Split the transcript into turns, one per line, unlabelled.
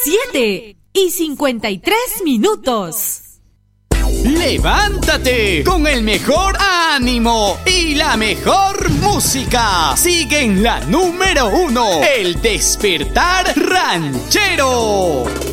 7:53.
¡Levántate! Con el mejor ánimo y la mejor música. Sigue en la número 1, El Despertar Ranchero.